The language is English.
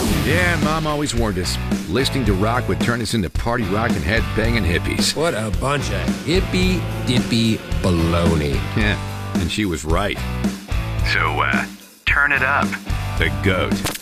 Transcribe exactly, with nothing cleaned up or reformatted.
Yeah, Mom always warned us. Listening to rock would turn us into party rock and head-banging hippies. What a bunch of hippy-dippy baloney. Yeah, and she was right. So, uh, turn it up. The GOAT.